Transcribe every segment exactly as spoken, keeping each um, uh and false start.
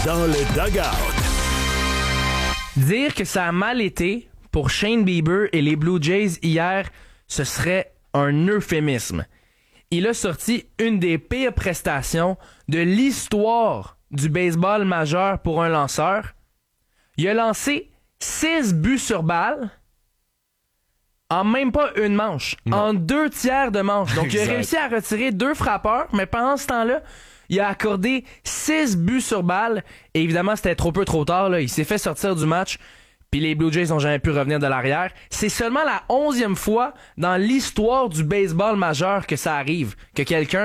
Dans le dugout. Dire que ça a mal été pour Shane Bieber et les Blue Jays hier, ce serait un euphémisme. Il a sorti une des pires prestations de l'histoire du baseball majeur pour un lanceur. Il a lancé six buts sur balle en même pas une manche, non. en deux tiers de manche. Donc, exact. Il a réussi à retirer deux frappeurs, mais pendant ce temps-là, il a accordé six buts sur balle. Et évidemment, c'était trop peu trop tard. Là. Il s'est fait sortir du match. Puis les Blue Jays n'ont jamais pu revenir de l'arrière. C'est seulement la onzième fois dans l'histoire du baseball majeur que ça arrive. Que quelqu'un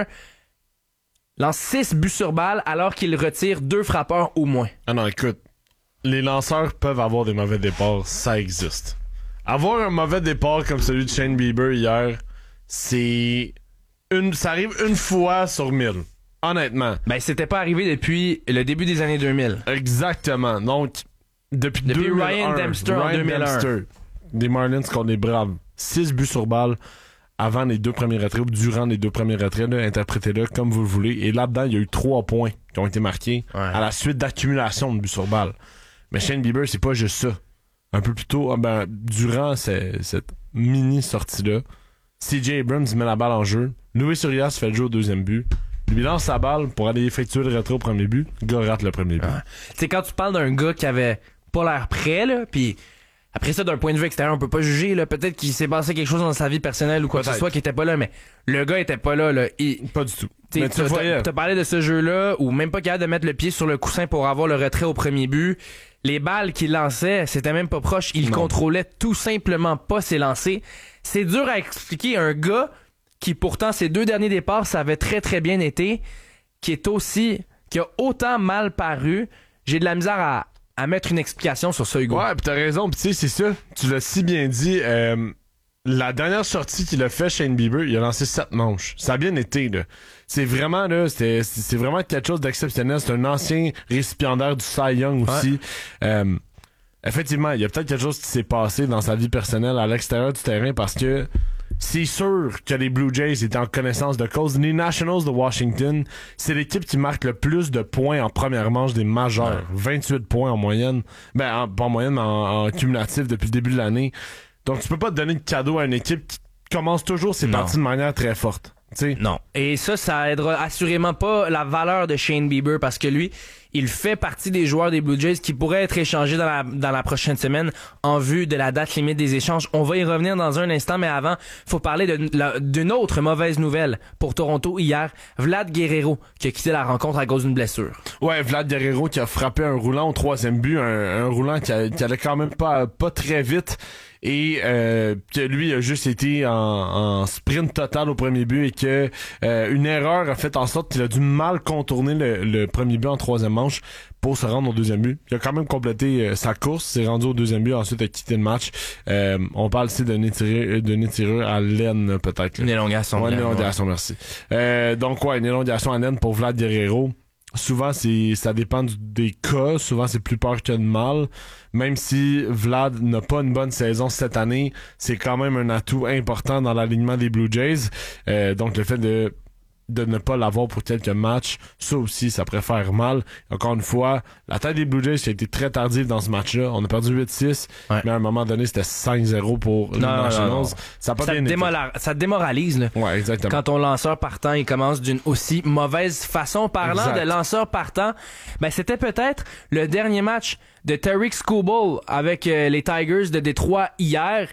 lance six buts sur balle alors qu'il retire deux frappeurs au moins. Ah non, écoute. Les lanceurs peuvent avoir des mauvais départs. Ça existe. Avoir un mauvais départ comme celui de Shane Bieber hier, c'est... une, ça arrive une fois sur mille. Honnêtement. Ben, c'était pas arrivé depuis le début des années deux mille. Exactement. Donc, depuis, depuis deux mille un, Ryan Dempster Ryan en deux mille un. Dempster, des Marlins contre les Braves. six buts sur balle avant les deux premiers retraits, ou durant les deux premiers retraits, là, interprétez-le comme vous le voulez. Et là-dedans, il y a eu trois points qui ont été marqués ouais. à la suite d'accumulation de buts sur balle. Mais Shane Bieber, c'est pas juste ça. Un peu plus tôt, ben, durant ces, cette mini-sortie-là, C J Abrams met la balle en jeu. Luis Urias fait le jeu au deuxième but. Lui lance sa balle pour aller effectuer le retrait au premier but. Le gars rate le premier but. Ah. Tu sais, quand tu parles d'un gars qui avait pas l'air prêt, là, pis après ça, d'un point de vue extérieur, on peut pas juger, là. Peut-être qu'il s'est passé quelque chose dans sa vie personnelle ou quoi que ce soit qui était pas là, mais le gars était pas là, là. Il... Pas du tout. Mais tu t'as, t'as parlé de ce jeu-là, ou même pas capable de mettre le pied sur le coussin pour avoir le retrait au premier but. Les balles qu'il lançait, c'était même pas proche. Il non. contrôlait tout simplement pas ses lancers. C'est dur à expliquer un gars qui pourtant ses deux derniers départs, ça avait très très bien été, qui est aussi, qui a autant mal paru. J'ai de la misère à, à mettre une explication sur ça, Hugo. Ouais, pis t'as raison, pis tu sais, c'est ça. Tu l'as si bien dit. Euh, la dernière sortie qu'il a fait, Shane Bieber, il a lancé sept manches. Ça a bien été, là. C'est vraiment, là, c'était, c'est vraiment quelque chose d'exceptionnel. C'est un ancien récipiendaire du Cy Young aussi. Ouais. Euh, effectivement, il y a peut-être quelque chose qui s'est passé dans sa vie personnelle à l'extérieur du terrain parce que c'est sûr que les Blue Jays étaient en connaissance de cause. Les Nationals de Washington, c'est l'équipe qui marque le plus de points en première manche des majeurs. Ouais. vingt-huit points en moyenne. Ben, en, pas en moyenne, mais en, en cumulatif depuis le début de l'année. Donc, tu peux pas te donner de cadeau à une équipe qui commence toujours ses non. parties de manière très forte. T'sais. Non. Et ça, ça aidera assurément pas la valeur de Shane Bieber parce que lui, il fait partie des joueurs des Blue Jays qui pourraient être échangés dans la, dans la prochaine semaine en vue de la date limite des échanges. On va y revenir dans un instant, mais avant, faut parler de, la, d'une autre mauvaise nouvelle pour Toronto hier. Vlad Guerrero qui a quitté la rencontre à cause d'une blessure. Ouais, Vlad Guerrero qui a frappé un roulant au troisième but, un, un roulant qui, a, qui allait quand même pas, pas très vite. Et euh, que lui a juste été en, en sprint total au premier but et que euh, une erreur a fait en sorte qu'il a dû mal contourner le, le premier but en troisième manche pour se rendre au deuxième but. Il a quand même complété euh, sa course, s'est rendu au deuxième but, ensuite a quitté le match. Euh, on parle ici d'un étireur à l'aine peut-être. Une élongation. Ouais, une élongation, ouais. Merci. Euh, donc ouais, une élongation à l'aine pour Vlad Guerrero. Souvent, c'est ça dépend du, des cas. Souvent, c'est plus peur que de mal. Même si Vlad n'a pas une bonne saison cette année, c'est quand même un atout important dans l'alignement des Blue Jays. Euh, donc, le fait de de ne pas l'avoir pour quelques matchs, ça aussi, ça pourrait faire mal. Encore une fois, la taille des Blue Jays qui a été très tardive dans ce match-là. On a perdu huit six, ouais. mais à un moment donné, c'était cinq zéro pour les Nationals. Ça a pas ça bien démola- été. Ça démoralise, là. Ouais, exactement. Quand ton lanceur partant, il commence d'une aussi mauvaise façon. Parlant exact. de lanceur partant, ben, c'était peut-être le dernier match de Tarik Skubal avec euh, les Tigers de Détroit hier.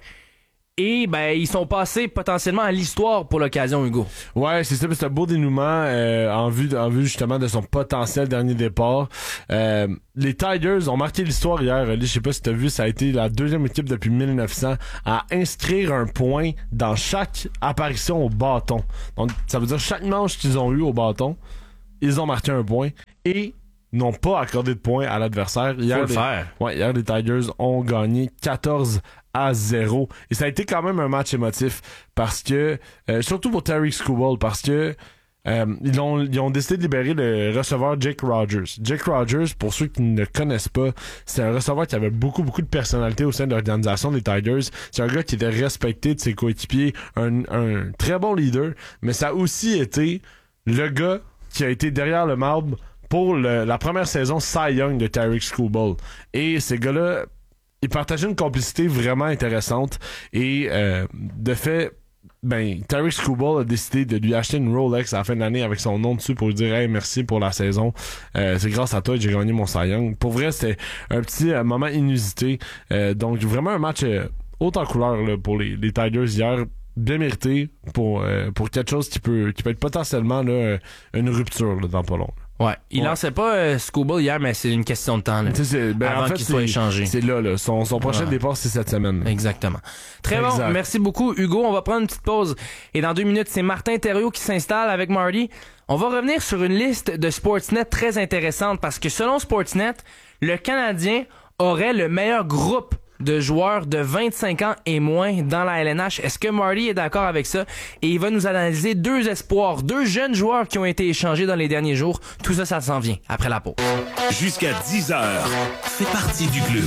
Et ben ils sont passés potentiellement à l'histoire pour l'occasion, Hugo. Ouais, c'est ça, c'est un beau dénouement euh, en vue en vue justement de son potentiel dernier départ. Euh, les Tigers ont marqué l'histoire hier. Je sais pas si tu as vu, ça a été la deuxième équipe depuis mille neuf cents à inscrire un point dans chaque apparition au bâton. Donc ça veut dire chaque manche qu'ils ont eu au bâton, ils ont marqué un point et n'ont pas accordé de points à l'adversaire. Hier, Faut le les, faire. Ouais, hier les Tigers ont gagné quatorze à zéro. Et ça a été quand même un match émotif parce que, euh, surtout pour Tarik Skubal, parce que euh, ils, ont, ils ont décidé de libérer le receveur Jake Rogers. Jake Rogers, pour ceux qui ne le connaissent pas, c'est un receveur qui avait beaucoup, beaucoup de personnalité au sein de l'organisation des Tigers. C'est un gars qui était respecté de ses coéquipiers, un, un très bon leader, mais ça a aussi été le gars qui a été derrière le marbre pour le, la première saison Cy Young de Tarik Skubal. Et ces gars-là, ils partageaient une complicité vraiment intéressante. Et euh, de fait, ben, Tarik Skubal a décidé de lui acheter une Rolex à la fin de l'année avec son nom dessus pour lui dire « Hey, merci pour la saison. Euh, c'est grâce à toi que j'ai gagné mon Cy Young. » Pour vrai, c'était un petit euh, moment inusité. Euh, donc, vraiment un match euh, haut en couleur là, pour les, les Tigers hier. Bien mérité pour, euh, pour quelque chose qui peut, qui peut être potentiellement là, une rupture là, dans pas long. Ouais, il ouais. lançait pas euh, Skubal hier, mais c'est une question de temps là, ben, avant en fait, qu'il soit échangé. C'est là, là. Son, son prochain ouais. départ, c'est cette semaine. Là. Exactement. Très exact. Bon, merci beaucoup Hugo. On va prendre une petite pause. Et dans deux minutes, c'est Martin Thériault qui s'installe avec Marty. On va revenir sur une liste de Sportsnet très intéressante parce que selon Sportsnet, le Canadien aurait le meilleur groupe de joueurs de vingt-cinq ans et moins dans la L N H. Est-ce que Marty est d'accord avec ça? Et il va nous analyser deux espoirs, deux jeunes joueurs qui ont été échangés dans les derniers jours. Tout ça, ça s'en vient après la pause. Jusqu'à dix heures, fais partie du club.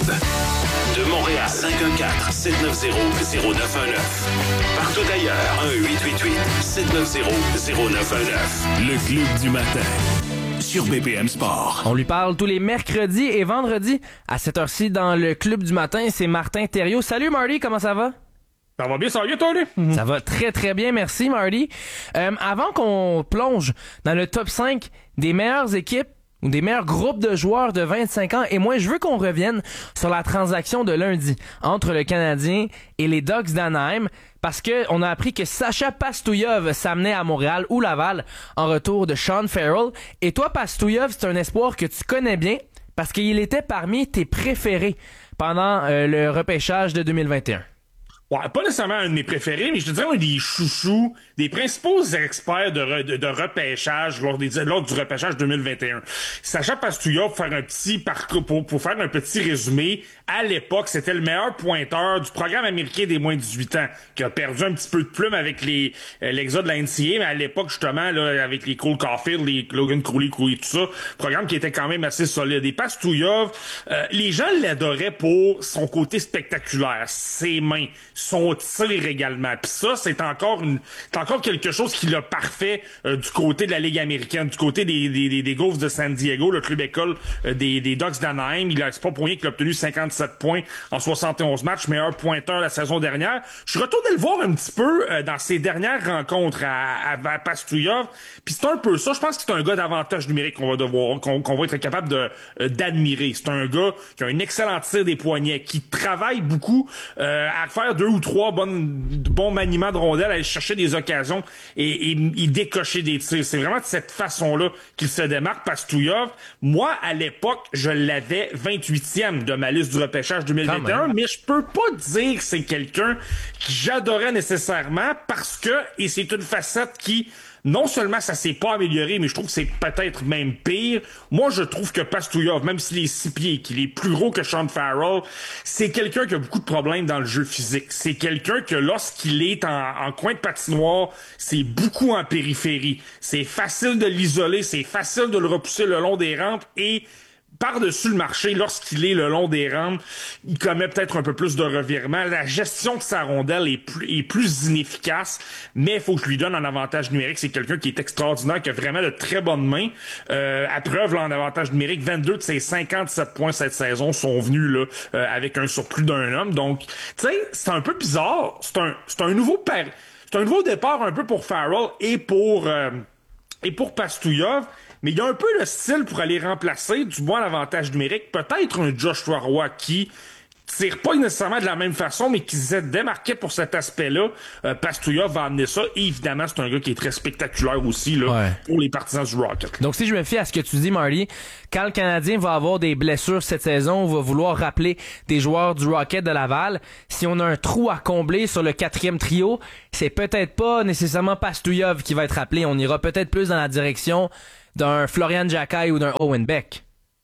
De Montréal, cinq un quatre, sept neuf zéro, zéro neuf un neuf. Partout ailleurs, un huit huit huit, sept neuf zéro, zéro neuf un neuf. Le club du matin. Sur B P M Sport. On lui parle tous les mercredis et vendredis à cette heure-ci dans le Club du matin. C'est Martin Thériault. Salut Marty, comment ça va? Ça va bien, ça va bien, toi, là? Mm-hmm. Ça va très très bien, merci Marty. Euh, avant qu'on plonge dans le top cinq des meilleures équipes ou des meilleurs groupes de joueurs de vingt-cinq ans et moins, je veux qu'on revienne sur la transaction de lundi entre le Canadien et les Ducks d'Anaheim parce que on a appris que Sacha Pastouillev s'amenait à Montréal ou Laval en retour de Sean Farrell. Et toi, Pastouillev, c'est un espoir que tu connais bien parce qu'il était parmi tes préférés pendant euh, le repêchage de deux mille vingt et un. Ouais, pas nécessairement un de mes préférés, mais je te dirais un des chouchous, des principaux experts de, re, de, de repêchage lors, des, lors du repêchage deux mille vingt et un. Sacha Pastouillev, pour faire un petit parcours, pour, pour faire un petit résumé, à l'époque, c'était le meilleur pointeur du programme américain des moins de dix-huit ans, qui a perdu un petit peu de plume avec les euh, l'exode de la N C A A, mais à l'époque, justement, là, avec les Cole Caulfield, les Logan Cooley, Cooley, tout ça, programme qui était quand même assez solide. Et Pastouillev, euh, les gens l'adoraient pour son côté spectaculaire, ses mains, son tir également. Puis ça, c'est encore une, c'est encore quelque chose qui l'a parfait euh, du côté de la Ligue américaine, du côté des des des, des Gulls de San Diego, le club école euh, des des Ducks d'Anaheim. Il a c'est pas pour rien qu'il a obtenu cinquante-sept points en soixante et onze matchs, meilleur pointeur la saison dernière. Je suis retourné le voir un petit peu euh, dans ses dernières rencontres à, à, à Pastouillev. Puis c'est un peu ça. Je pense que c'est un gars d'avantage numérique qu'on va devoir, qu'on, qu'on va être capable de euh, d'admirer. C'est un gars qui a un excellent tir des poignets, qui travaille beaucoup euh, à faire deux ou trois bonnes, bons maniements de rondelles, aller chercher des occasions et, et, et décocher des tirs. C'est vraiment de cette façon-là qu'il se démarque, Pastouillev. Moi, à l'époque, je l'avais vingt-huitième de ma liste du repêchage deux mille vingt et un, mais je peux pas dire que c'est quelqu'un que j'adorais nécessairement parce que, et c'est une facette qui, non seulement ça s'est pas amélioré, mais je trouve que c'est peut-être même pire. Moi, je trouve que Pastouillev, même s'il est six pieds, qu'il est plus gros que Sean Farrell, c'est quelqu'un qui a beaucoup de problèmes dans le jeu physique. C'est quelqu'un que lorsqu'il est en, en coin de patinoire, c'est beaucoup en périphérie. C'est facile de l'isoler, c'est facile de le repousser le long des rampes et par-dessus le marché, lorsqu'il est le long des rampes, il commet peut-être un peu plus de revirements. La gestion de sa rondelle est plus, est plus inefficace, mais il faut que je lui donne un avantage numérique. C'est quelqu'un qui est extraordinaire, qui a vraiment de très bonnes mains. Euh, à preuve, là, en avantage numérique, vingt-deux de ses cinquante-sept points cette saison sont venus là euh, avec un surplus d'un homme. Donc, tu sais, c'est un peu bizarre. C'est un, c'est un nouveau par... c'est un nouveau départ un peu pour Farrell et pour euh, et pour Pastouillev. Mais il y a un peu le style pour aller remplacer, du moins l'avantage numérique, peut-être un Joshua Roy qui tire pas nécessairement de la même façon, mais qui s'est démarqué pour cet aspect-là. Euh, Pastouillev va amener ça. Et évidemment, c'est un gars qui est très spectaculaire aussi là, ouais. pour les partisans du Rocket. Donc, si je me fie à ce que tu dis, Marty, quand le Canadien va avoir des blessures cette saison, on va vouloir rappeler des joueurs du Rocket de Laval. Si on a un trou à combler sur le quatrième trio, c'est peut-être pas nécessairement Pastouillev qui va être rappelé. On ira peut-être plus dans la direction d'un Florian Jacquet ou d'un Owen Beck.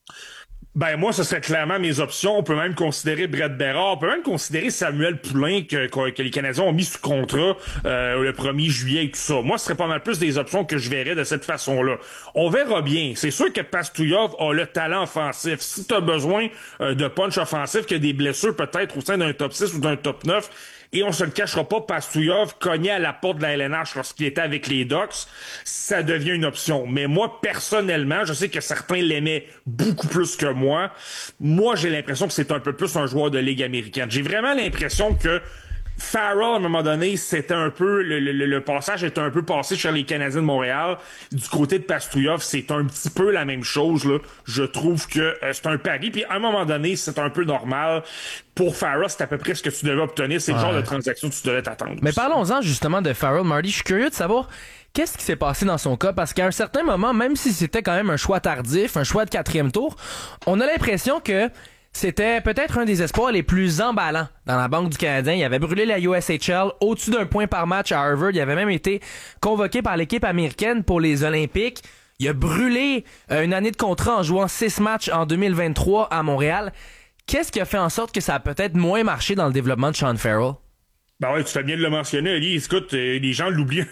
Ben moi, ce serait clairement mes options. On peut même considérer Brett Berard. On peut même considérer Samuel Poulain que, que, que les Canadiens ont mis sous contrat euh, le premier juillet et tout ça. Moi, ce serait pas mal plus des options que je verrais de cette façon-là. On verra bien. C'est sûr que Pastouillev a le talent offensif. Si tu as besoin euh, de punch offensif, qu'il y a des blessures peut-être au sein d'un top six ou d'un top neuf, Et on se le cachera pas, Pastouilov cognait à la porte de la L N H lorsqu'il était avec les Ducks. Ça devient une option. Mais moi, personnellement, je sais que certains l'aimaient beaucoup plus que moi. Moi, j'ai l'impression que c'est un peu plus un joueur de Ligue américaine. J'ai vraiment l'impression que Farrell, à un moment donné, c'était un peu, le, le, le passage était un peu passé chez les Canadiens de Montréal. Du côté de Pastouilov, c'est un petit peu la même chose, là. Je trouve que euh, c'est un pari, puis à un moment donné, c'est un peu normal. Pour Farrell, c'est à peu près ce que tu devais obtenir. C'est ouais. le genre de transaction que tu devais t'attendre. Mais parlons-en justement de Farrell, Marty. Je suis curieux de savoir qu'est-ce qui s'est passé dans son cas, parce qu'à un certain moment, même si c'était quand même un choix tardif, un choix de quatrième tour, on a l'impression que c'était peut-être un des espoirs les plus emballants dans la Banque du Canadien. Il avait brûlé la U S H L au-dessus d'un point par match à Harvard. Il avait même été convoqué par l'équipe américaine pour les Olympiques. Il a brûlé euh, une année de contrat en jouant six matchs en deux mille vingt-trois à Montréal. Qu'est-ce qui a fait en sorte que ça a peut-être moins marché dans le développement de Sean Farrell? Ben ouais, tu fais bien de le mentionner, Ali. Écoute, euh, les gens l'oublient.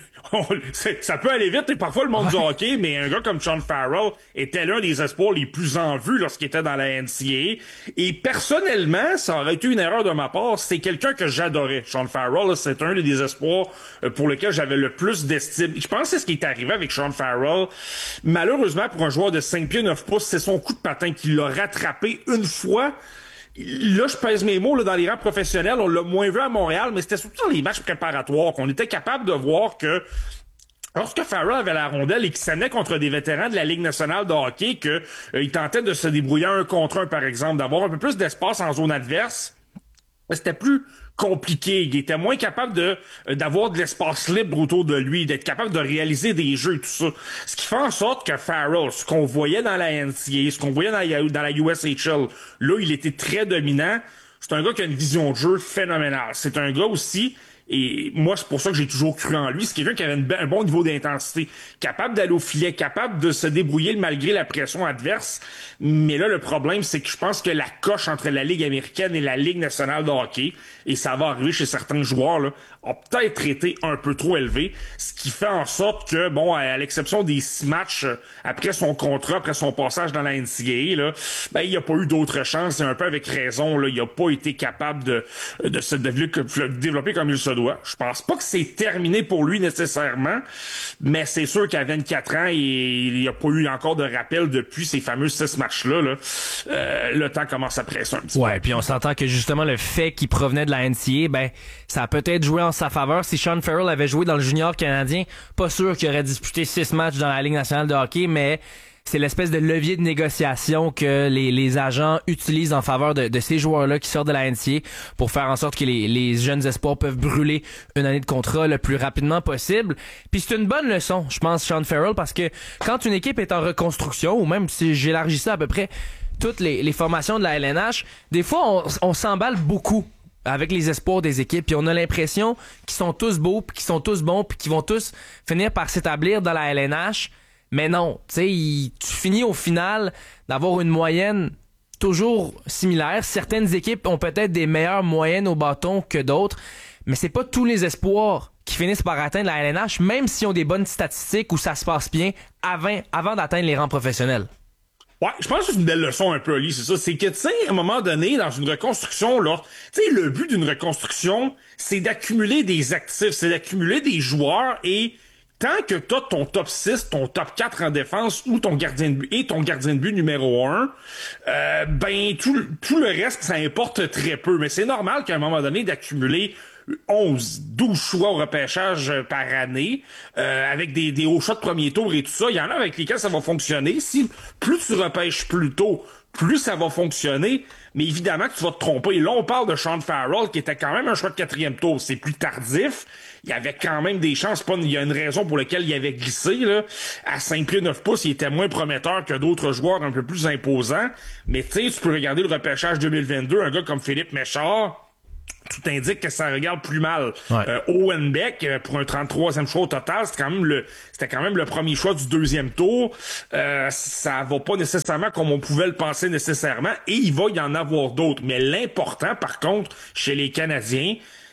Ça peut aller vite, et parfois le monde ouais. du hockey, mais un gars comme Sean Farrell était l'un des espoirs les plus en vue lorsqu'il était dans la N C A A. Et personnellement, ça aurait été une erreur de ma part. C'est quelqu'un que j'adorais. Sean Farrell, c'est un des espoirs pour lequel j'avais le plus d'estime. Je pense que c'est ce qui est arrivé avec Sean Farrell. Malheureusement, pour un joueur de cinq pieds neuf pouces, c'est son coup de patin qui l'a rattrapé une fois. Là, je pèse mes mots là, dans les rangs professionnels, on l'a moins vu à Montréal, mais c'était surtout dans les matchs préparatoires qu'on était capable de voir que lorsque Farrell avait la rondelle et qu'il s'amenait contre des vétérans de la Ligue nationale de hockey, qu'il euh, tentait de se débrouiller un contre un, par exemple, d'avoir un peu plus d'espace en zone adverse, c'était plus compliqué. Il était moins capable de d'avoir de l'espace libre autour de lui, d'être capable de réaliser des jeux et tout ça. Ce qui fait en sorte que Farrell, ce qu'on voyait dans la N C A A, ce qu'on voyait dans la, dans la U S H L, là, il était très dominant. C'est un gars qui a une vision de jeu phénoménale. C'est un gars aussi, et moi, c'est pour ça que j'ai toujours cru en lui, c'est quelqu'un qui avait une, un bon niveau d'intensité, capable d'aller au filet, capable de se débrouiller malgré la pression adverse. Mais là, le problème, c'est que je pense que la coche entre la Ligue américaine et la Ligue nationale de hockey, et ça va arriver chez certains joueurs, là, a peut-être été un peu trop élevé, ce qui fait en sorte que, bon, à l'exception des six matchs après son contrat, après son passage dans la N C A A, là, ben, il n'y a pas eu d'autre chance, et un peu avec raison, là, il n'a pas été capable de, de se développer comme il se doit. Je pense pas que c'est terminé pour lui nécessairement, mais c'est sûr qu'à vingt-quatre ans, il n'y a pas eu encore de rappel depuis ces fameux six matchs-là, là. Euh, le temps commence à presser un petit ouais, peu. Ouais, puis on s'entend que justement, justement le fait qu'il provenait de la N C A A, ben ça a peut-être joué en sa faveur. Si Sean Farrell avait joué dans le junior canadien, pas sûr qu'il aurait disputé six matchs dans la Ligue nationale de hockey, mais c'est l'espèce de levier de négociation que les, les agents utilisent en faveur de, de ces joueurs-là qui sortent de la N C A A pour faire en sorte que les, les jeunes espoirs peuvent brûler une année de contrat le plus rapidement possible. Puis c'est une bonne leçon, je pense, Sean Farrell, parce que quand une équipe est en reconstruction, ou même si j'élargis ça à peu près toutes les, les formations de la L N H, des fois on, on s'emballe beaucoup avec les espoirs des équipes, puis on a l'impression qu'ils sont tous beaux, puis qu'ils sont tous bons, puis qu'ils vont tous finir par s'établir dans la L N H. Mais non, tu sais, tu finis au final d'avoir une moyenne toujours similaire. Certaines équipes ont peut-être des meilleures moyennes au bâton que d'autres, mais c'est pas tous les espoirs qui finissent par atteindre la L N H, même s'ils ont des bonnes statistiques où ça se passe bien avant, avant d'atteindre les rangs professionnels. Ouais, je pense que c'est une belle leçon un peu, Ali, c'est ça. C'est que, tu sais, à un moment donné, dans une reconstruction, là, tu sais, le but d'une reconstruction, c'est d'accumuler des actifs, c'est d'accumuler des joueurs, et tant que t'as ton top six, ton top quatre en défense, ou ton gardien de but, et ton gardien de but numéro un, euh, ben, tout, tout le reste, ça importe très peu. Mais c'est normal qu'à un moment donné, d'accumuler onze, douze choix au repêchage par année, euh, avec des, des hauts choix de premier tour et tout ça. Il y en a avec lesquels ça va fonctionner. Si plus tu repêches plus tôt, plus ça va fonctionner. Mais évidemment que tu vas te tromper. Là, on parle de Sean Farrell, qui était quand même un choix de quatrième tour. C'est plus tardif. Il y avait quand même des chances. Pas, il y a une raison pour laquelle il avait glissé, là. À cinq pieds neuf pouces, il était moins prometteur que d'autres joueurs un peu plus imposants. Mais tu sais, tu peux regarder le repêchage deux mille vingt-deux, un gars comme Philippe Méchard, tout indique que ça regarde plus mal. Ouais. Euh, Owen Beck, pour un trente-troisième choix au total, c'était quand même le, c'était quand même le premier choix du deuxième tour. Euh, ça va pas nécessairement comme on pouvait le penser nécessairement, et il va y en avoir d'autres. Mais l'important, par contre, chez les Canadiens,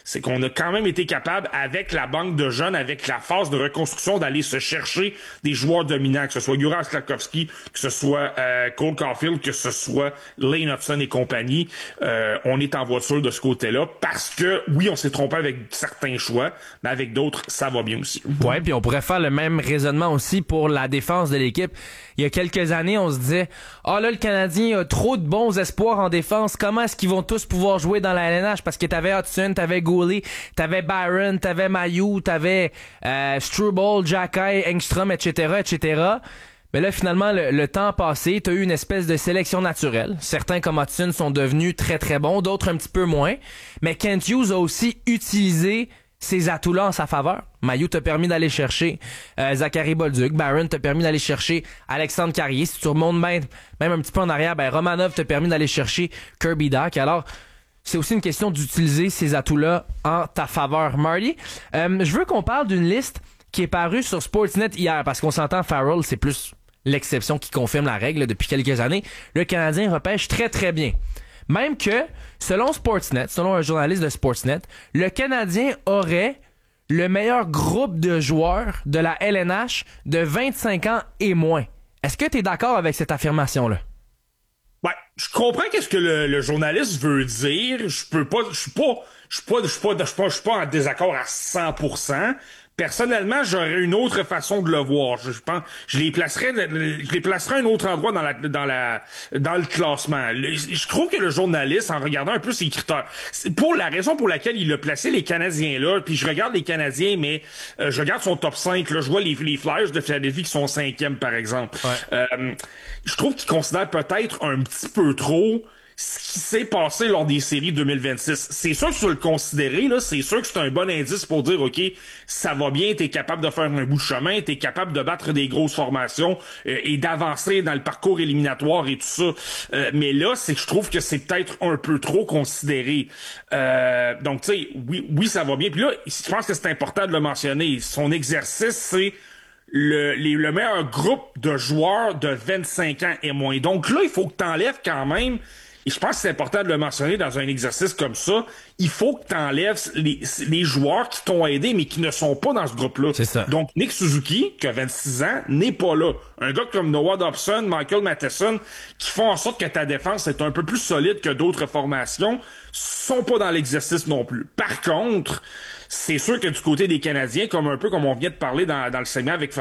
c'est qu'on a quand même été capable, avec la banque de jeunes, avec la phase de reconstruction, d'aller se chercher des joueurs dominants, que ce soit Juraj Slafkovský, que ce soit euh, Cole Caulfield, que ce soit Lane Hudson et compagnie. Euh, on est en voiture de ce côté-là parce que, oui, on s'est trompé avec certains choix, mais avec d'autres, ça va bien aussi. Ouais, puis on pourrait faire le même raisonnement aussi pour la défense de l'équipe. Il y a quelques années, on se disait « Ah oh là, le Canadien a trop de bons espoirs en défense. Comment est-ce qu'ils vont tous pouvoir jouer dans la L N H? » Parce que t'avais Hudson, t'avais Goulet, t'avais Byron, t'avais Mailloux, t'avais euh, Struble, Xhekaj, Engstrom, et cetera, et cetera. Mais là, finalement, le, le temps a passé. T'as eu une espèce de sélection naturelle. Certains, comme Hudson, sont devenus très, très bons. D'autres, un petit peu moins. Mais Kent Hughes a aussi utilisé ces atouts-là en sa faveur. Mailloux t'a permis d'aller chercher euh, Zachary Bolduc. Byron t'a permis d'aller chercher Alexandre Carrier. Si tu remontes même, même un petit peu en arrière, ben Romanov t'a permis d'aller chercher Kirby Dach. Alors, c'est aussi une question d'utiliser ces atouts-là en ta faveur. Marty, euh, je veux qu'on parle d'une liste qui est parue sur Sportsnet hier, parce qu'on s'entend, Farrell, c'est plus l'exception qui confirme la règle là, depuis quelques années. Le Canadien repêche très très bien. Même que, selon Sportsnet, selon un journaliste de Sportsnet, le Canadien aurait le meilleur groupe de joueurs de la L N H de vingt-cinq ans et moins. Est-ce que tu es d'accord avec cette affirmation-là? Ouais, je comprends qu'est-ce que le, le journaliste veut dire. Je peux pas, je suis pas, je suis pas, je suis pas, je suis pas, je suis pas en désaccord à cent pour cent. Personnellement, j'aurais une autre façon de le voir. Je, je pense, je les placerais, je les placerais à un autre endroit dans la, dans la, dans le classement. Le, je trouve que le journaliste, en regardant un peu ses critères, c'est pour la raison pour laquelle il a placé les Canadiens là, puis je regarde les Canadiens, mais euh, je regarde son top cinq, là, je vois les, les Flyers de Philadelphie qui sont cinquième, par exemple. Ouais. Euh, je trouve qu'il considère peut-être un petit peu trop ce qui s'est passé lors des séries deux mille vingt-six. C'est sûr que tu veux le considérer, là, c'est sûr que c'est un bon indice pour dire, OK, ça va bien, t'es capable de faire un bout de chemin, t'es capable de battre des grosses formations euh, et d'avancer dans le parcours éliminatoire et tout ça. Euh, mais là, c'est que je trouve que c'est peut-être un peu trop considéré. Euh, donc, tu sais, oui, oui, ça va bien. Puis là, je pense que c'est important de le mentionner. Son exercice, c'est Le, les, le meilleur groupe de joueurs de vingt-cinq ans et moins. Donc là, il faut que tu enlèves quand même, et je pense que c'est important de le mentionner dans un exercice comme ça, il faut que tu enlèves les, les joueurs qui t'ont aidé, mais qui ne sont pas dans ce groupe-là. C'est ça. Donc Nick Suzuki, qui a vingt-six ans, n'est pas là. Un gars comme Noah Dobson, Michael Matheson, qui font en sorte que ta défense est un peu plus solide que d'autres formations, sont pas dans l'exercice non plus. Par contre, c'est sûr que du côté des Canadiens, comme un peu comme on vient de parler dans, dans le segment avec,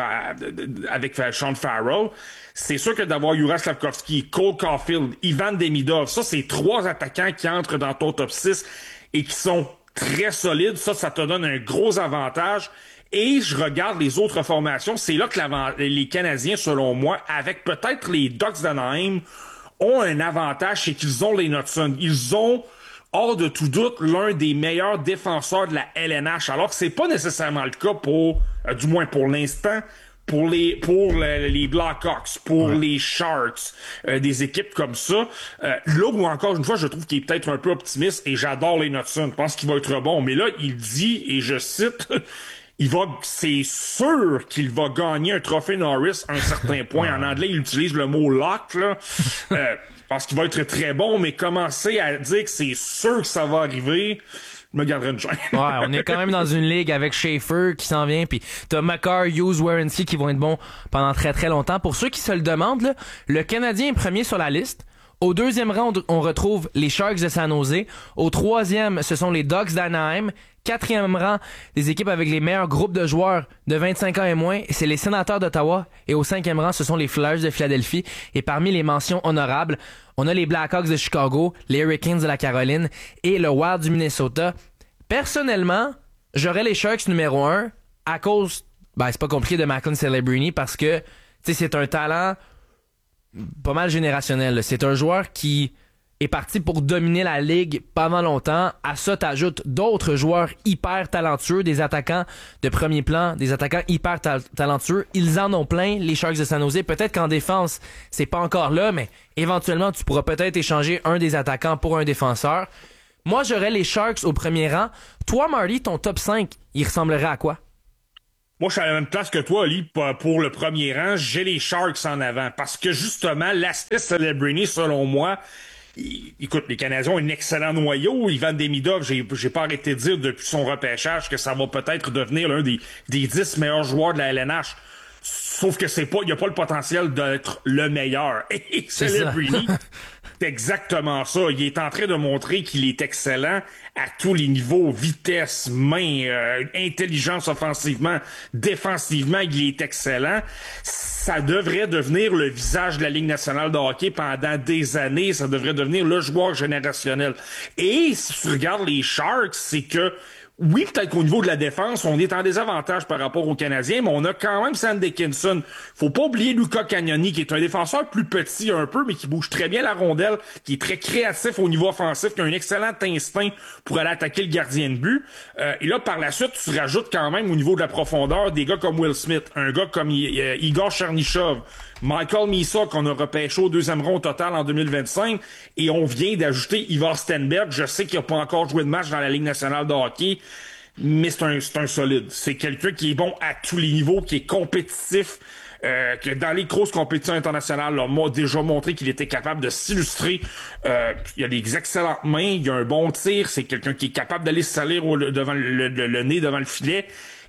avec Sean Farrell, c'est sûr que d'avoir Juraj Slafkovský, Cole Caulfield, Ivan Demidov, ça, c'est trois attaquants qui entrent dans ton top six et qui sont très solides. Ça, ça te donne un gros avantage. Et je regarde les autres formations. C'est là que les Canadiens, selon moi, avec peut-être les Ducks d'Anaheim, ont un avantage, c'est qu'ils ont les Hudson. Ils ont, hors de tout doute, l'un des meilleurs défenseurs de la L N H, alors que c'est pas nécessairement le cas pour, euh, du moins pour l'instant, pour les pour le, les Blackhawks, pour ouais. les Sharks, euh, des équipes comme ça. Euh, là où encore une fois, je trouve qu'il est peut-être un peu optimiste et j'adore les Hudson. Je pense qu'il va être bon. Mais là, il dit, et je cite, il va, c'est sûr qu'il va gagner un trophée Norris à un certain point. En anglais, il utilise le mot lock, là. Euh, parce qu'il va être très bon, mais commencer à dire que c'est sûr que ça va arriver, je me garderai une gêne. Ouais, on est quand même dans une ligue avec Schaefer qui s'en vient, puis t'as Makar, Hughes, Werenski qui vont être bons pendant très très longtemps. Pour ceux qui se le demandent, là, le Canadien est premier sur la liste. Au deuxième rang, on retrouve les Sharks de San Jose. Au troisième, ce sont les Ducks d'Anaheim. Quatrième rang, des équipes avec les meilleurs groupes de joueurs de vingt-cinq ans et moins, c'est les Sénateurs d'Ottawa. Et au cinquième rang, ce sont les Flyers de Philadelphie. Et parmi les mentions honorables, on a les Blackhawks de Chicago, les Hurricanes de la Caroline et le Wild du Minnesota. Personnellement, j'aurais les Sharks numéro un à cause, ben c'est pas compliqué, de Macklin Celebrini parce que, tu sais, c'est un talent pas mal générationnel. Là. C'est un joueur qui est parti pour dominer la ligue pendant longtemps. À ça, t'ajoutes d'autres joueurs hyper talentueux, des attaquants de premier plan, des attaquants hyper ta- talentueux. Ils en ont plein, les Sharks de San Jose. Peut-être qu'en défense, c'est pas encore là, mais éventuellement, tu pourras peut-être échanger un des attaquants pour un défenseur. Moi, j'aurais les Sharks au premier rang. Toi, Marty, ton top cinq, il ressemblerait à quoi? Moi, je suis à la même place que toi, Ali, pour le premier rang. J'ai les Sharks en avant. Parce que, justement, l'aspect Celebrini, selon moi, écoute, les Canadiens ont un excellent noyau. Ivan Demidov, j'ai, j'ai pas arrêté de dire depuis son repêchage que ça va peut-être devenir l'un des, des dix meilleurs joueurs de la L N H. Sauf que c'est pas, il a pas le potentiel d'être le meilleur. Et Celebrini, c'est exactement ça. Il est en train de montrer qu'il est excellent à tous les niveaux, vitesse, main, euh, intelligence offensivement, défensivement, il est excellent. Ça devrait devenir le visage de la Ligue nationale de hockey pendant des années. Ça devrait devenir le joueur générationnel. Et si tu regardes les Sharks, c'est que oui, peut-être qu'au niveau de la défense, on est en désavantage par rapport aux Canadiens, mais on a quand même Sam Dickinson. Faut pas oublier Luca Cagnoni, qui est un défenseur plus petit un peu, mais qui bouge très bien la rondelle, qui est très créatif au niveau offensif, qui a un excellent instinct pour aller attaquer le gardien de but. Euh, et là, par la suite, tu rajoutes quand même au niveau de la profondeur des gars comme Will Smith, un gars comme I- euh, Igor Chernyshov, Michael Misa, qu'on a repêché au deuxième rond au total en deux mille vingt-cinq, et on vient d'ajouter Ivar Stenberg. Je sais qu'il n'a pas encore joué de match dans la Ligue nationale de hockey, mais c'est un, c'est un solide. C'est quelqu'un qui est bon à tous les niveaux, qui est compétitif, euh, que dans les grosses compétitions internationales, là, m'a déjà montré qu'il était capable de s'illustrer. Euh, il a des excellentes mains, il a un bon tir, c'est quelqu'un qui est capable d'aller se salir au, devant le, le, le nez devant le filet,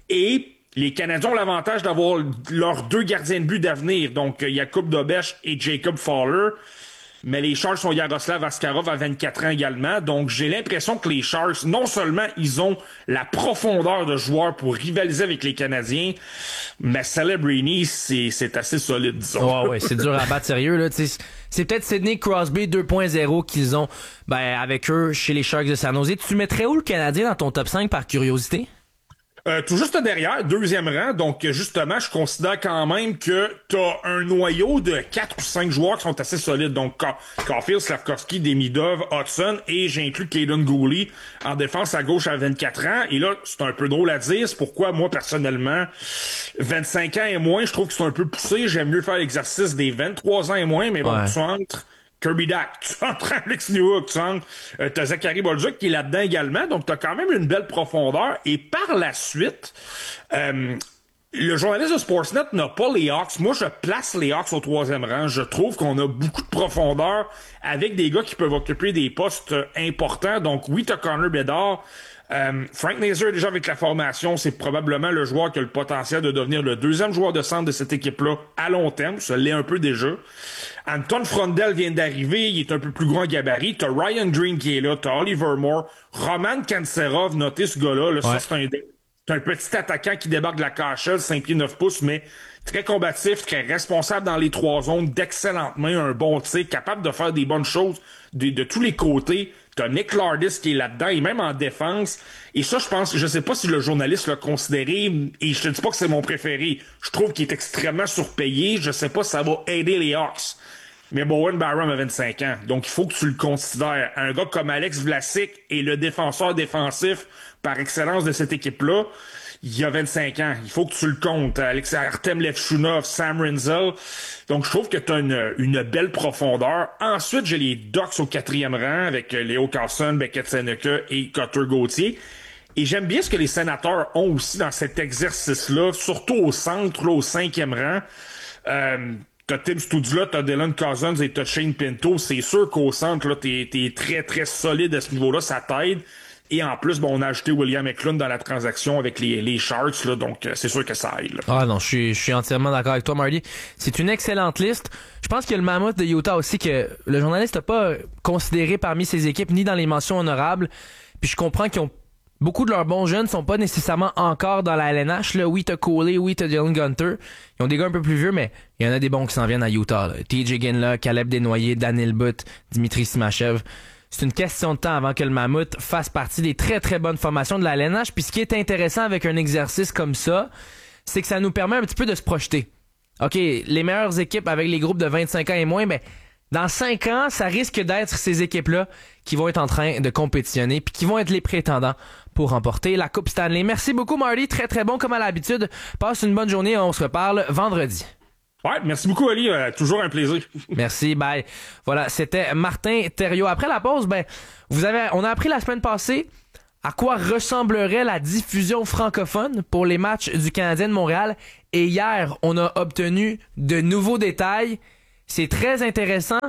et les Canadiens ont l'avantage d'avoir leurs deux gardiens de but d'avenir, donc Jakub Dobeš et Jacob Fowler. Mais les Sharks ont Yaroslav Askarov à vingt-quatre ans également. Donc j'ai l'impression que les Sharks, non seulement ils ont la profondeur de joueurs pour rivaliser avec les Canadiens, mais Celebrini, c'est, c'est assez solide, disons. Ouais, ouais, c'est dur à battre, sérieux, là. T'sais, c'est peut-être Sidney Crosby deux point zéro qu'ils ont ben, avec eux chez les Sharks de San Jose. Tu mettrais où le Canadien dans ton top cinq par curiosité? Euh, tout juste derrière, deuxième rang, donc justement, je considère quand même que t'as un noyau de quatre ou cinq joueurs qui sont assez solides, donc Caulfield, Slavkovski, Demidov, Hudson, et j'inclus Caden Gooley en défense à gauche à vingt-quatre ans, et là, c'est un peu drôle à dire, c'est pourquoi moi, personnellement, vingt-cinq ans et moins, je trouve que c'est un peu poussé, j'aime mieux faire l'exercice des vingt-trois ans et moins, mais bon, ouais. Tu entres Kirby Dack, tu entres Alex Newhook, tu entres, euh, t'as Zachary Bolduc qui est là-dedans également, donc t'as quand même une belle profondeur. Et par la suite, euh, le journaliste de Sportsnet n'a pas les Hawks. Moi, je place les Hawks au troisième rang. Je trouve qu'on a beaucoup de profondeur avec des gars qui peuvent occuper des postes importants. Donc oui, t'as Connor Bedard. Euh, Frank Nazar, déjà avec la formation, c'est probablement le joueur qui a le potentiel de devenir le deuxième joueur de centre de cette équipe-là à long terme. Ça l'est un peu déjà. Anton Frondel vient d'arriver, il est un peu plus grand gabarit. T'as Ryan Green qui est là, t'as Oliver Moore, Roman Kanserov, notez ce gars-là. Là, ouais. Ça, c'est un, c'est un petit attaquant qui débarque de la K H L, cinq pieds neuf pouces, mais très combatif, très responsable dans les trois zones, d'excellentes mains, un bon tir, capable de faire des bonnes choses de, de tous les côtés. T'as Nick Lardis qui est là-dedans, et même en défense. Et ça, je pense, je sais pas si le journaliste l'a considéré, et je te dis pas que c'est mon préféré. Je trouve qu'il est extrêmement surpayé. Je sais pas si ça va aider les Hawks. Mais Bowen Byram a vingt-cinq ans. Donc, il faut que tu le considères. Un gars comme Alex Vlasic est le défenseur défensif par excellence de cette équipe-là. Il a vingt-cinq ans. Il faut que tu le comptes. Alex Artem Levchunov, Sam Rinzel. Donc, je trouve que tu as une, une belle profondeur. Ensuite, j'ai les Ducks au quatrième rang avec Léo Carlson, Beckett Seneca et Cutter Gauthier. Et j'aime bien ce que les Sénateurs ont aussi dans cet exercice-là, surtout au centre, là, au cinquième rang. Euh, T'as Tim Studzla, t'as Dylan Cousins et t'as Shane Pinto. C'est sûr qu'au centre, là, t'es, t'es très, très solide à ce niveau-là. Ça t'aide. Et en plus, bon, on a ajouté William Eklund dans la transaction avec les, les Sharks, là. Donc, c'est sûr que ça aide, là. Ah non, je suis, je suis entièrement d'accord avec toi, Marty. C'est une excellente liste. Je pense qu'il y a le Mammoth de Utah aussi que le journaliste n'a pas considéré parmi ses équipes, ni dans les mentions honorables. Puis je comprends qu'ils ont beaucoup de leurs bons jeunes sont pas nécessairement encore dans la L N H. Là. Oui, t'as Coley, oui, t'as Dylan Gunter. Ils ont des gars un peu plus vieux, mais il y en a des bons qui s'en viennent à Utah. Là. T J Ginla, Caleb Desnoyers, Daniel Butt, Dimitri Simachev. C'est une question de temps avant que le Mammouth fasse partie des très très bonnes formations de la L N H. Puis ce qui est intéressant avec un exercice comme ça, c'est que ça nous permet un petit peu de se projeter. OK, les meilleures équipes avec les groupes de vingt-cinq ans et moins, ben dans cinq ans, ça risque d'être ces équipes-là qui vont être en train de compétitionner puis qui vont être les prétendants pour remporter la Coupe Stanley. Merci beaucoup, Marty. Très, très bon comme à l'habitude. Passe une bonne journée. On se reparle vendredi. Ouais, merci beaucoup, Ali. Euh, toujours un plaisir. Merci, bye. Voilà, c'était Martin Thériault. Après la pause, ben, vous avez, on a appris la semaine passée à quoi ressemblerait la diffusion francophone pour les matchs du Canadien de Montréal. Et hier, on a obtenu de nouveaux détails. C'est très intéressant,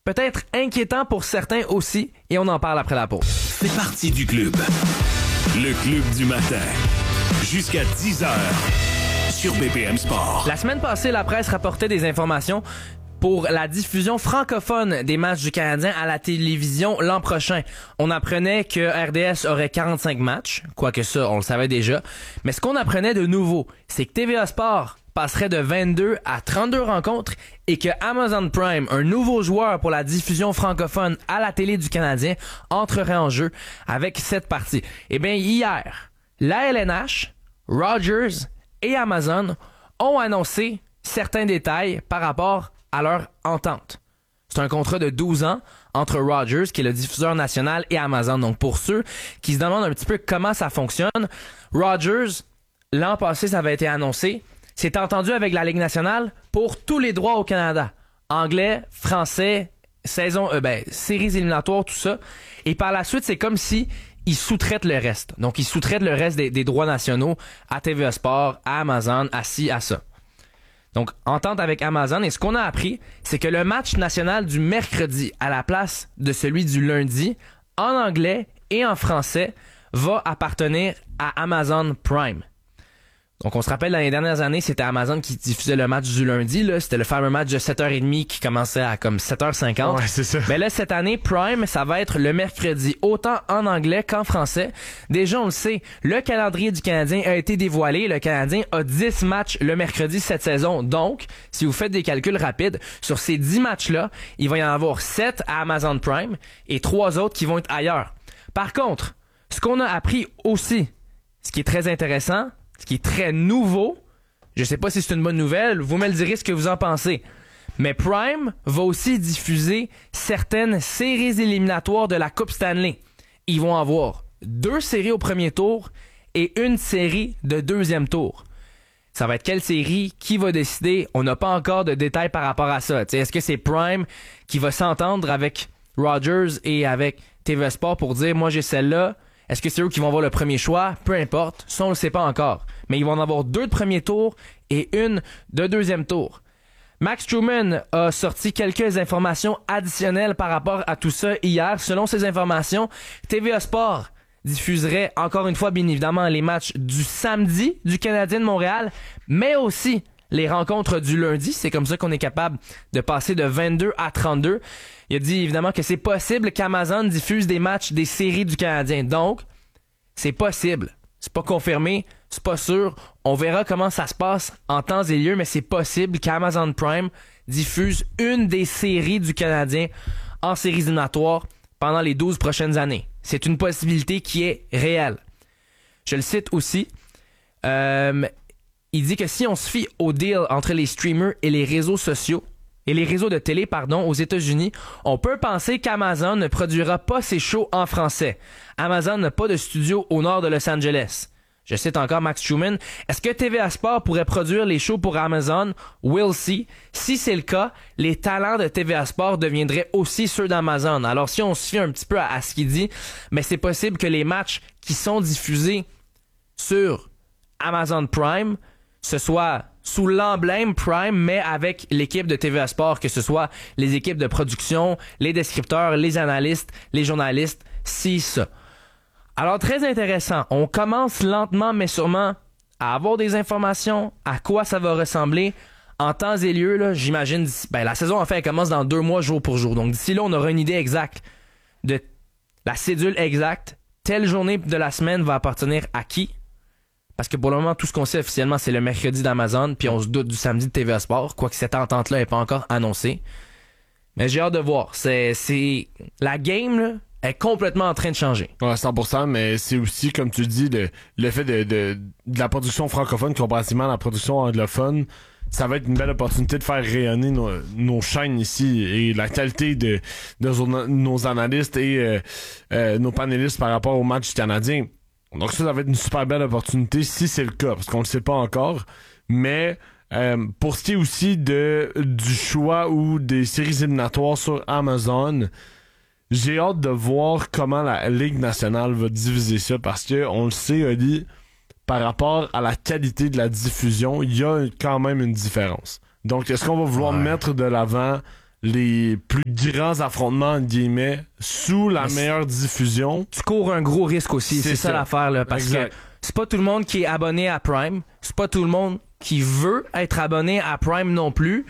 peut-être inquiétant pour certains aussi, et on en parle après la pause. Fais partie du club. Le club du matin. Jusqu'à dix heures sur B P M Sport. La semaine passée, la presse rapportait des informations pour la diffusion francophone des matchs du Canadien à la télévision l'an prochain. On apprenait que R D S aurait quarante-cinq matchs, quoique ça, on le savait déjà. Mais ce qu'on apprenait de nouveau, c'est que T V A Sport passerait de vingt-deux à trente-deux rencontres et que Amazon Prime, un nouveau joueur pour la diffusion francophone à la télé du Canadien, entrerait en jeu avec cette partie. Eh bien, hier, la L N H, Rogers et Amazon ont annoncé certains détails par rapport à leur entente. C'est un contrat de douze ans entre Rogers, qui est le diffuseur national, et Amazon. Donc, pour ceux qui se demandent un petit peu comment ça fonctionne, Rogers, l'an passé, ça avait été annoncé, s'est entendu avec la Ligue nationale pour tous les droits au Canada. Anglais, français, saison, euh, ben, séries éliminatoires, tout ça. Et par la suite, c'est comme si ils sous-traitent le reste. Donc, ils sous-traitent le reste des, des droits nationaux à T V A Sport, à Amazon, à ci, à ça. Donc, entente avec Amazon. Et ce qu'on a appris, c'est que le match national du mercredi à la place de celui du lundi, en anglais et en français, va appartenir à Amazon Prime. Donc, on se rappelle, dans les dernières années, c'était Amazon qui diffusait le match du lundi. Là. C'était le fameux match de sept heures trente qui commençait à comme sept heures cinquante. Ouais, c'est ça. Mais là, cette année, Prime, ça va être le mercredi, autant en anglais qu'en français. Déjà, on le sait, le calendrier du Canadien a été dévoilé. Le Canadien a dix matchs le mercredi cette saison. Donc, si vous faites des calculs rapides, sur ces dix matchs-là, il va y en avoir sept à Amazon Prime et trois autres qui vont être ailleurs. Par contre, ce qu'on a appris aussi, ce qui est très intéressant, ce qui est très nouveau, je sais pas si c'est une bonne nouvelle, vous me le direz ce que vous en pensez, mais Prime va aussi diffuser certaines séries éliminatoires de la Coupe Stanley. Ils vont avoir deux séries au premier tour et une série de deuxième tour. Ça va être quelle série? Qui va décider? On n'a pas encore de détails par rapport à ça. T'sais, est-ce que c'est Prime qui va s'entendre avec Rogers et avec T V A Sport pour dire « Moi, j'ai celle-là ». Est-ce que c'est eux qui vont avoir le premier choix? Peu importe. Ça, on le sait pas encore. Mais ils vont en avoir deux de premier tour et une de deuxième tour. Max Truman a sorti quelques informations additionnelles par rapport à tout ça hier. Selon ces informations, T V A Sport diffuserait encore une fois, bien évidemment, les matchs du samedi du Canadien de Montréal, mais aussi les rencontres du lundi. C'est comme ça qu'on est capable de passer de vingt-deux à trente-deux. Il a dit évidemment que c'est possible qu'Amazon diffuse des matchs des séries du Canadien. Donc, c'est possible. C'est pas confirmé, c'est pas sûr. On verra comment ça se passe en temps et lieu, mais c'est possible qu'Amazon Prime diffuse une des séries du Canadien en séries éliminatoires pendant les douze prochaines années. C'est une possibilité qui est réelle. Je le cite aussi. Euh, il dit que si on se fie au deal entre les streamers et les réseaux sociaux, et les réseaux de télé, pardon, aux États-Unis, on peut penser qu'Amazon ne produira pas ses shows en français. Amazon n'a pas de studio au nord de Los Angeles. Je cite encore Max Truman. Est-ce que T V A Sport pourrait produire les shows pour Amazon? We'll see. Si c'est le cas, les talents de T V A Sport deviendraient aussi ceux d'Amazon. Alors si on se fie un petit peu à, à ce qu'il dit, mais c'est possible que les matchs qui sont diffusés sur Amazon Prime, ce soit sous l'emblème Prime, mais avec l'équipe de T V A Sport, que ce soit les équipes de production, les descripteurs, les analystes, les journalistes, si ça. Alors, très intéressant. On commence lentement, mais sûrement, à avoir des informations, à quoi ça va ressembler. En temps et lieu, là, j'imagine, ben, la saison, en fait, elle commence dans deux mois, jour pour jour. Donc, d'ici là, on aura une idée exacte de la cédule exacte. Telle journée de la semaine va appartenir à qui? Parce que pour le moment, tout ce qu'on sait officiellement, c'est le mercredi d'Amazon, puis on se doute du samedi de T V A Sport, quoique cette entente-là n'est pas encore annoncée. Mais j'ai hâte de voir. C'est, c'est... La game, là, est complètement en train de changer. Ouais, cent pour cent, mais c'est aussi, comme tu dis, le, le fait de, de, de la production francophone comparativement à la production anglophone. Ça va être une belle opportunité de faire rayonner nos, nos chaînes ici et la qualité de, de nos analystes et euh, euh, nos panélistes par rapport au match canadien. Donc ça, ça va être une super belle opportunité si c'est le cas, parce qu'on le sait pas encore. Mais euh, pour ce qui est aussi de du choix ou des séries éliminatoires sur Amazon, j'ai hâte de voir comment la Ligue nationale va diviser ça, parce que on le sait, Oli, par rapport à la qualité de la diffusion, il y a quand même une différence. Donc, est-ce qu'on va vouloir ouais. mettre de l'avant les plus grands affrontements, entre guillemets, sous la Mais meilleure diffusion. Tu cours un gros risque aussi, c'est, C'est ça, ça. l'affaire, là, parce Exact. que c'est pas tout le monde qui est abonné à Prime, c'est pas tout le monde qui veut être abonné à Prime non plus.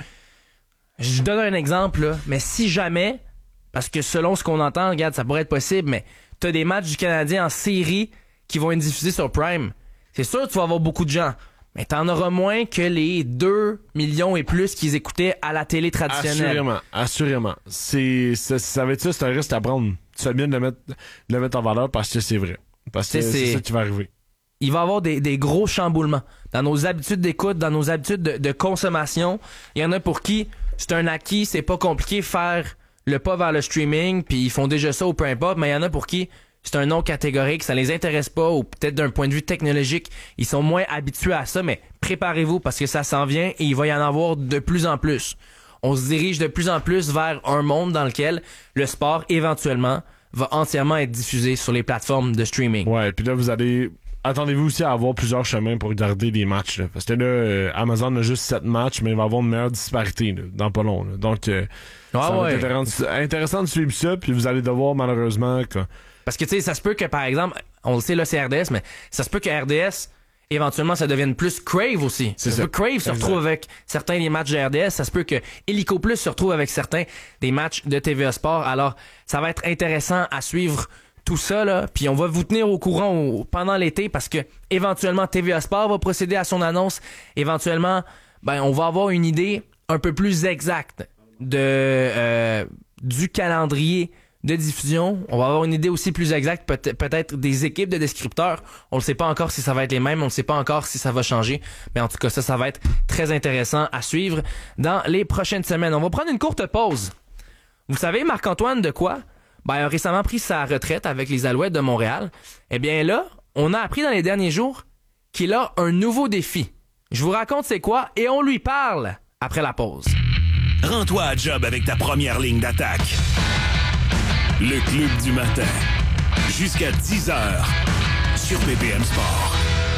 Je donne un exemple, là, mais si jamais, parce que selon ce qu'on entend, regarde, ça pourrait être possible, mais t'as des matchs du Canadien en série qui vont être diffusés sur Prime, c'est sûr que tu vas avoir beaucoup de gens, mais t'en auras moins que les deux millions et plus qu'ils écoutaient à la télé traditionnelle. Assurément, assurément. C'est, ça, ça va être ça, c'est un risque à prendre. Tu fais bien de le mettre, de le mettre en valeur parce que c'est vrai. Parce que C'est- c'est, c'est- ça qui va arriver. Il va y avoir des, des gros chamboulements dans nos habitudes d'écoute, dans nos habitudes de, de consommation. Il y en a pour qui c'est un acquis, c'est pas compliqué faire le pas vers le streaming, puis ils font déjà ça ou peu importe, mais il y en a pour qui c'est un non catégorique, ça les intéresse pas, ou peut-être d'un point de vue technologique, ils sont moins habitués à ça, mais préparez-vous parce que ça s'en vient et il va y en avoir de plus en plus. On se dirige de plus en plus vers un monde dans lequel le sport, éventuellement, va entièrement être diffusé sur les plateformes de streaming. Ouais, puis là, vous allez... Attendez-vous aussi à avoir plusieurs chemins pour regarder des matchs. Là. Parce que là, euh, Amazon a juste sept matchs, mais il va avoir une meilleure disparité là, dans pas long. Là. Donc, euh, Ah ça va ouais. être intéressant, intéressant de suivre ça, puis vous allez devoir, malheureusement... que- Parce que, tu sais, ça se peut que, par exemple, on le sait, là, c'est R D S, mais ça se peut que R D S, éventuellement, ça devienne plus Crave aussi. C'est ça. ça. Se peut que Crave se Exact. retrouve avec certains des matchs de R D S. Ça se peut que Illico Plus se retrouve avec certains des matchs de T V A Sport. Alors, ça va être intéressant à suivre tout ça, là. Puis on va vous tenir au courant au- pendant l'été parce que, éventuellement, T V A Sport va procéder à son annonce. Éventuellement, ben, on va avoir une idée un peu plus exacte de, euh, du calendrier de diffusion. On va avoir une idée aussi plus exacte, peut- peut-être des équipes de descripteurs. On ne sait pas encore si ça va être les mêmes, on ne sait pas encore si ça va changer. Mais en tout cas, ça, ça va être très intéressant à suivre dans les prochaines semaines. On va prendre une courte pause. Vous savez, Marc-Antoine de quoi? Ben, il a récemment pris sa retraite avec les Alouettes de Montréal. Eh bien là, on a appris dans les derniers jours qu'il a un nouveau défi. Je vous raconte c'est quoi et on lui parle après la pause. Rends-toi à job avec ta première ligne d'attaque. Le Club du matin. Jusqu'à dix heures sur B P M Sport.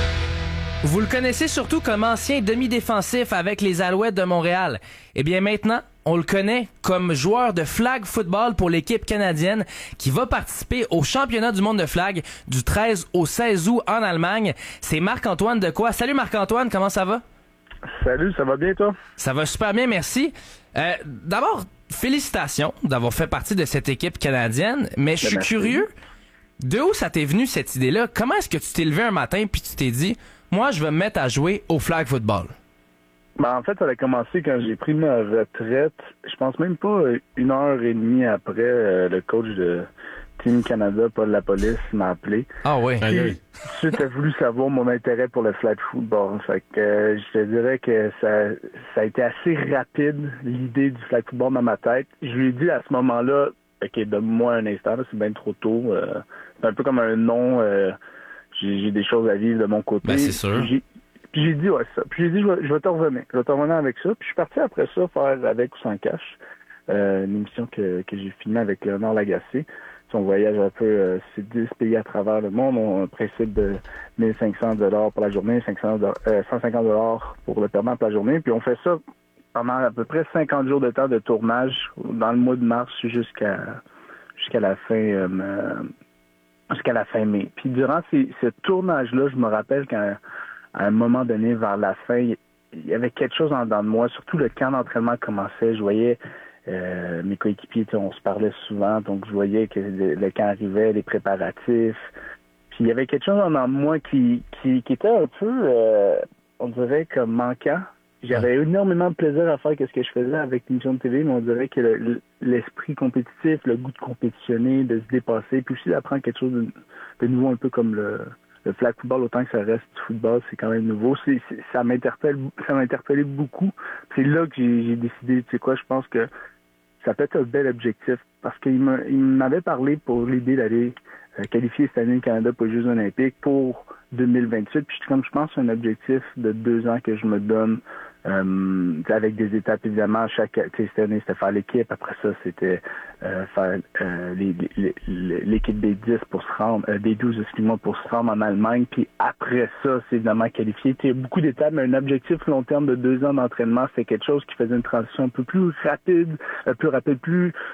Vous le connaissez surtout comme ancien demi-défensif avec les Alouettes de Montréal. Eh bien maintenant, on le connaît comme joueur de flag football pour l'équipe canadienne qui va participer au championnat du monde de flag du treize au seize août en Allemagne. C'est Marc-Antoine de quoi? Salut Marc-Antoine, comment ça va? Salut, ça va bien toi? Ça va super bien, merci. Euh, d'abord, félicitations d'avoir fait partie de cette équipe canadienne, mais je suis merci. curieux, de où ça t'est venu cette idée-là? Comment est-ce que tu t'es levé un matin puis tu t'es dit, moi je vais me mettre à jouer au flag football? Ben, en fait, ça a commencé quand j'ai pris ma retraite. Je pense même pas euh, une heure et demie après, euh, le coach de Team Canada, Paul Lapolice, m'a appelé. Ah oui. Aïe, aïe. Puis, tout de suite, a voulu savoir mon intérêt pour le flag football. Fait que euh, je te dirais que ça, ça a été assez rapide, l'idée du flag football dans ma tête. Je lui ai dit à ce moment-là, OK, donne-moi un instant, là, c'est bien trop tôt. Euh, c'est un peu comme un non. Euh, j'ai, j'ai des choses à vivre de mon côté. Ben, c'est sûr. Puis j'ai, puis j'ai dit, ouais, ça. Puis j'ai dit, je vais, je vais te revenir. Je vais te revenir avec ça. Puis je suis parti après ça faire avec ou sans cash. Euh, une émission que, que j'ai filmée avec Léonard Lagacé. On voyage un peu, euh, c'est dix pays à travers le monde. On a un principe de mille cinq cents dollars pour la journée, cinq cents, euh, cent cinquante dollars pour le permis pour la journée. Puis on fait ça pendant à peu près cinquante jours de temps de tournage dans le mois de mars jusqu'à jusqu'à la fin euh, jusqu'à la fin mai. Puis durant ces, ce tournage-là, je me rappelle qu'à à un moment donné, vers la fin, il y avait quelque chose en dedans de moi, surtout le camp d'entraînement commençait. Je voyais Euh, mes coéquipiers, on se parlait souvent, donc je voyais que le, le camp arrivait, les préparatifs. Puis il y avait quelque chose en dedans de moi qui, qui, qui était un peu, euh, on dirait, comme manquant. J'avais énormément de plaisir à faire ce que je faisais avec l'émission de T V, mais on dirait que le, l'esprit compétitif, le goût de compétitionner, de se dépasser, puis aussi d'apprendre quelque chose de, de nouveau, un peu comme le, le flag football, autant que ça reste du football, c'est quand même nouveau. C'est, c'est, ça m'interpelle, ça m'a interpellé beaucoup. C'est là que j'ai, j'ai décidé, tu sais quoi, je pense que ça peut être un bel objectif parce qu'il m'a, il m'avait parlé pour l'idée d'aller euh, qualifier cette année le Canada pour les Jeux olympiques pour deux mille vingt-huit. Puis comme je pense que c'est un objectif de deux ans que je me donne Euh, avec des étapes, évidemment, chaque cette année, c'était faire l'équipe. Après ça, c'était euh, faire euh, les, les, les, l'équipe des dix pour se rendre, euh, des douze, excuse-moi, pour se rendre en Allemagne. Puis après ça, c'est évidemment qualifié. Il y a beaucoup d'étapes, mais un objectif long terme de deux ans d'entraînement, c'est quelque chose qui faisait une transition un peu plus rapide, un peu rapide, plus